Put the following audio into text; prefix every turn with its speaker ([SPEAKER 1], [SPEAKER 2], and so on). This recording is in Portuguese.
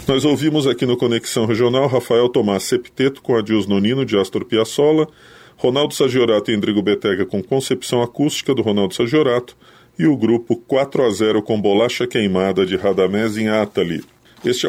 [SPEAKER 1] Nós ouvimos aqui no Conexão Regional Rafael Tomás Septeto com Adilson Nonino de Astor Piazzolla, Ronaldo Saggiorato e Endrigo Betega com Concepção Acústica do Ronaldo Saggiorato e o grupo 4-0 com Bolacha Queimada de Radamés Inátali. Este